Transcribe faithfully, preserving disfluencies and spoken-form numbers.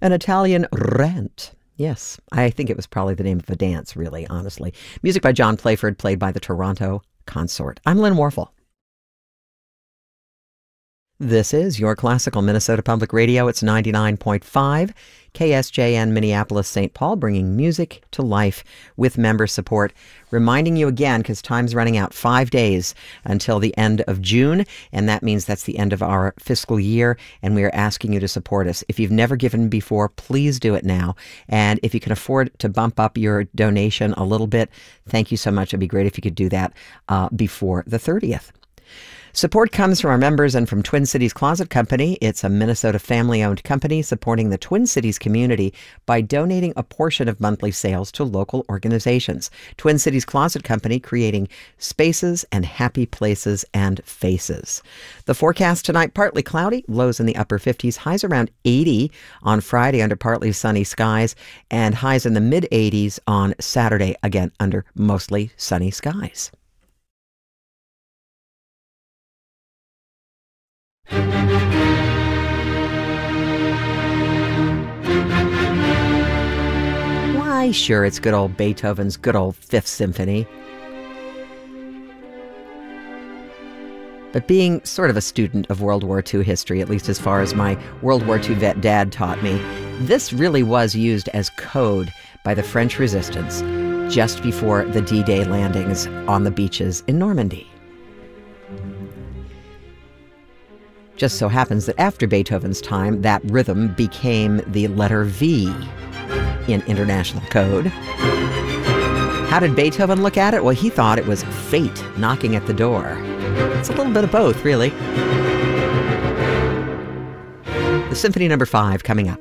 An Italian rant. Yes, I think it was probably the name of a dance, really, honestly. Music by John Playford, played by the Toronto Consort. I'm Lynn Warfel. This is your classical Minnesota Public Radio. It's ninety-nine point five K S J N Minneapolis Saint Paul, bringing music to life with member support. Reminding you again, because time's running out, five days until the end of June, and that means that's the end of our fiscal year, and we are asking you to support us. If you've never given before, please do it now. And if you can afford to bump up your donation a little bit, thank you so much. It'd be great if you could do that uh, before the thirtieth. Support comes from our members and from Twin Cities Closet Company. It's a Minnesota family-owned company supporting the Twin Cities community by donating a portion of monthly sales to local organizations. Twin Cities Closet Company, creating spaces and happy places and faces. The forecast tonight, partly cloudy, lows in the upper fifties, highs around eighty on Friday under partly sunny skies, and highs in the mid-eighties on Saturday, again under mostly sunny skies. Why, sure, it's good old Beethoven's good old Fifth Symphony. But being sort of a student of World War Two history, at least as far as my World War Two vet dad taught me, this really was used as code by the French resistance just before the D-Day landings on the beaches in Normandy. Just so happens that after Beethoven's time, that rhythm became the letter V in international code. How did Beethoven look at it? Well, he thought it was fate knocking at the door. It's a little bit of both, really. The Symphony Number Five coming up.